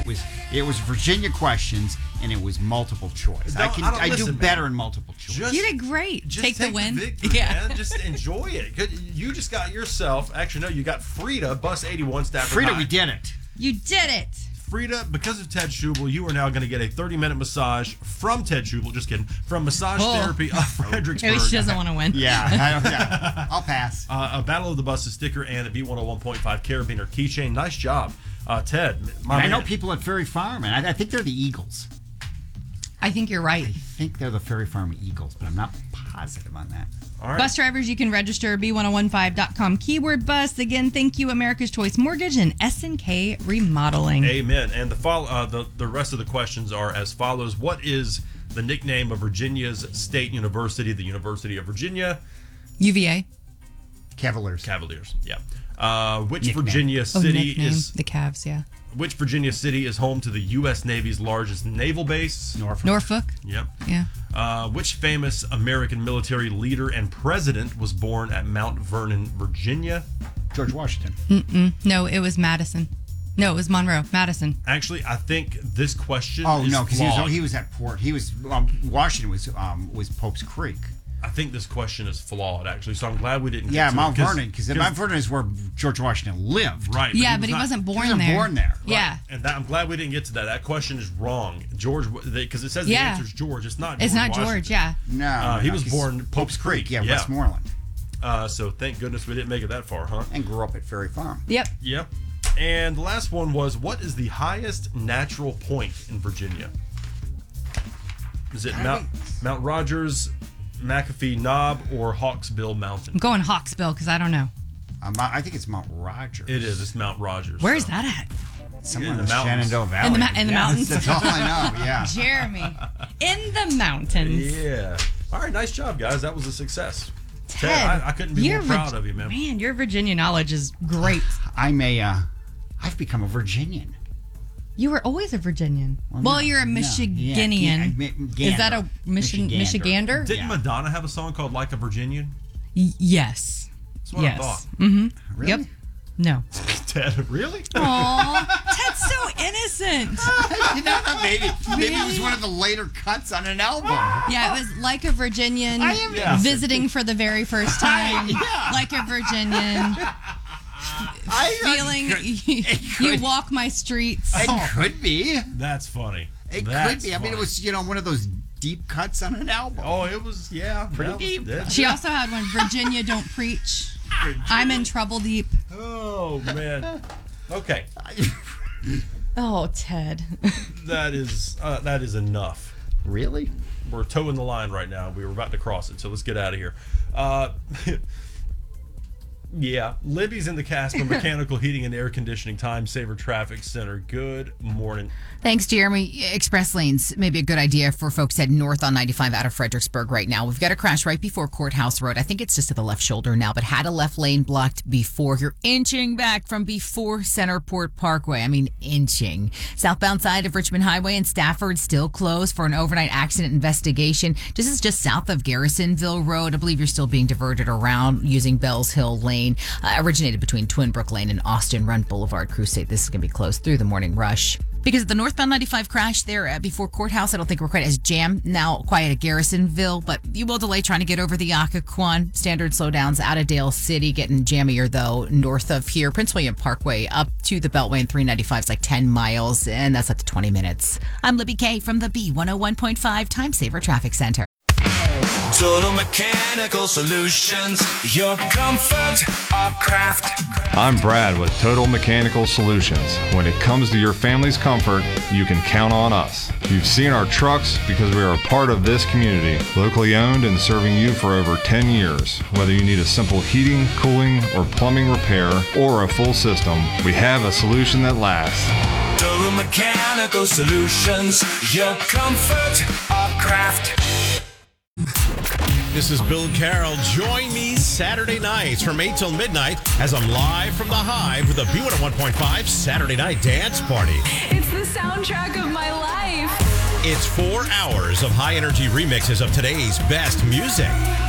was Virginia questions, and it was multiple choice. I do better in multiple choice. You did great. Just take the win. Victory, man. Just enjoy it. You just got yourself. Actually, no, you got Frida, Bus 81, Stafford Frida, High. we did it. You did it. Frida, because of Ted Schubel, you are now going to get a 30-minute massage from Ted Schubel. Just kidding. From Massage Therapy of Fredericksburg. Maybe she doesn't want to win. Yeah, I'll pass. A Battle of the Buses sticker and a B101.5 Carabiner keychain. Nice job, Ted. I know people at Ferry Farm, and I think they're the Eagles. I think you're right. I think they're the Ferry Farm Eagles, but I'm not positive on that. All right. Bus drivers, you can register B1015.com keyword bus. Again, thank you, America's Choice Mortgage and S&K Remodeling. Amen. And the rest of the questions are as follows. What is the nickname of Virginia's state university, the University of Virginia? UVA. Cavaliers. Yeah. Which Nickname. Virginia city nickname. is The Cavs, yeah. Which Virginia city is home to the U.S. Navy's largest naval base? Norfolk. Yep. Yeah. Which famous American military leader and president was born at Mount Vernon, Virginia? George Washington. No, it was Madison. No, it was Monroe. Madison. Actually, I think this question Oh is no, because flawed. he was at Port. He was Washington was Pope's Creek. I think this question is flawed, actually, so I'm glad we didn't get to Mount it, Vernon, because Mount Vernon is where George Washington lived. Right. But he wasn't born there. Born there. Yeah. And I'm glad we didn't get to that. That question is wrong. George, because it says the answer is George. It's not George. It's not Washington. George, yeah. No, he was he's born Pope's Creek. Yeah, Westmoreland. So thank goodness we didn't make it that far, huh? And grew up at Ferry Farm. Yep. Yep. And the last one was, what is the highest natural point in Virginia? Is it Mount Rogers, McAfee Knob, or Hawksbill Mountain? I'm going Hawksbill because I don't know. I think it's Mount Rogers. It is. It's Mount Rogers. Where's that at? Somewhere In in the the mountains. Shenandoah Valley. In the mountains? That's all I know, yeah. Jeremy. In the mountains. Yeah. All right. Nice job, guys. That was a success. Ted, I couldn't be more proud of you, man. Man, your Virginia knowledge is great. I've become a Virginian. You were always a Virginian. Well, you're a Michiginian. Yeah, Is that a Michigander? Didn't Madonna have a song called Like a Virginian? Yes. That's what I thought. Mm-hmm. Really? Yep. No. Ted, really? Aw, Ted's so innocent. Maybe it was one of the later cuts on an album. Yeah, it was Like a Virginian innocent. visiting for the very first time. Like a Virginian. Feeling you walk my streets. It could be. That's funny. It could be. I mean, it was one of those deep cuts on an album. Oh, it was, Pretty deep. She also had one, Virginia Don't Preach. I'm in trouble deep. Oh, man. Okay. Oh, Ted. That is enough. Really? We're towing the line right now. We were about to cross it, so let's get out of here. Yeah, Libby's in the Casper Mechanical Heating and Air Conditioning Time Saver Traffic Center. Good morning. Thanks, Jeremy. Express lanes may be a good idea for folks heading north on 95 out of Fredericksburg right now. We've got a crash right before Courthouse Road. I think it's just to the left shoulder now, but had a left lane blocked before. You're inching back from before Centerport Parkway. I mean, inching. Southbound side of Richmond Highway in Stafford still closed for an overnight accident investigation. This is just south of Garrisonville Road. I believe you're still being diverted around using Bells Hill Lane. Originated between Twinbrook Lane and Austin Run Boulevard. Crews say this is going to be closed through the morning rush. Because of the northbound 95 crash there before Courthouse, I don't think we're quite as jammed now, quiet at Garrisonville, but you will delay trying to get over the Occoquan. Standard slowdowns out of Dale City, getting jammier though north of here. Prince William Parkway up to the Beltway and 395 is like 10 miles, and that's up to 20 minutes. I'm Libby Kay from the B101.5 Time Saver Traffic Center. Total Mechanical Solutions, your comfort, our craft. I'm Brad with Total Mechanical Solutions. When it comes to your family's comfort, you can count on us. You've seen our trucks because we are a part of this community, locally owned and serving you for over 10 years. Whether you need a simple heating, cooling, or plumbing repair, or a full system, we have a solution that lasts. Total Mechanical Solutions, your comfort, our craft. This is Bill Carroll. Join me Saturday nights from 8 till midnight as I'm live from the Hive with the B101.5 Saturday Night Dance Party. It's the soundtrack of my life. It's 4 hours of high-energy remixes of today's best music.